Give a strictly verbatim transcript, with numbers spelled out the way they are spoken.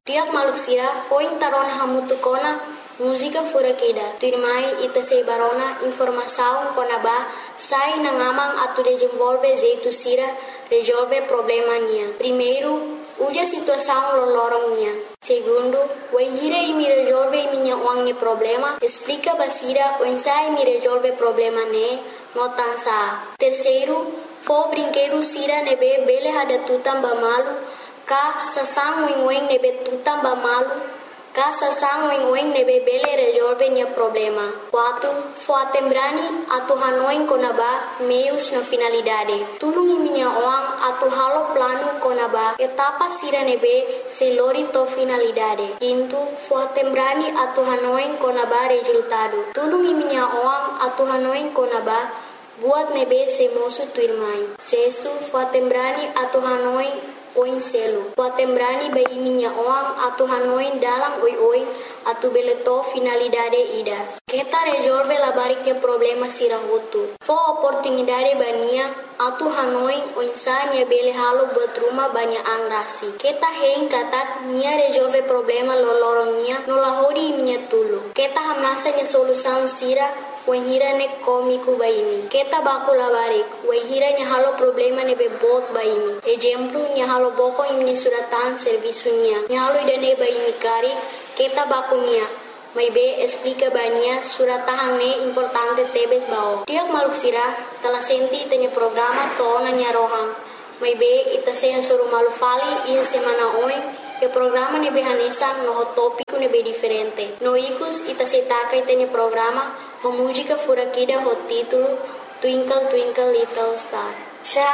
Tiak maluk sira foi tarona hamutu kona música fura kida. Tuirmai ita sei barona informação kona ba sai na ngamang atu desenvolve jeito sira resolve problema nia. Primeiro, uja situação lolorong nia. Segundo, o hira e me resolve minha uang problema. Explica basira o ensai me resolve problema ne notansa. Terceiro, fo brinquedo sira nebe bele hada tutam bamalu. Ka sasang wing wing nebe tutam bamalu. Ka sasang wing wing nebe bele resolve nia problema. Quatro, fo atembrani atu hanoin konaba meios na finalidade. Tulungi minha uang atu halo plano konaba etapa sira nebe se lori to finalidade. Quinto, fo atembrani atu hanoin konaba resultado. Tulungi minha uang atu hanoin konaba buat nebe se mosu tuirmai. Sexto, fo atembrani atu hanoin oin selo. Poatembrani bai minha oang atu hanoin dalam oi oi atu beleto finalidade ida. Kita resolve la barike problema sira hutu. Fo oportunidade bania atu hanoin oinsanya bele halo buat rumah banyak angrasi. Kita hein katak nia resolve problema lolorong nia nola hodi minha tulu. Kita hamnasa nia solução sira Wahira ne komiku baimi. Kita baku labarik. Wahira nya halo problema ne bebot baimi. Exemplo nya halo boko imni suratan servisu nya. Nya halo idane baimi kari. Kita baku nya. Mai be explica bania suratahang ne importante tebes bao. Tiak maluk sira telah senti tanya programa to nya rohang. Mai be ita seha suruh malu fali iya semana oin. E programa ne behanesa no tópico ne be diferente. No ikus ita setaka itanya programa. A música fura aqui o título Twinkle Twinkle Little Star. Tchau!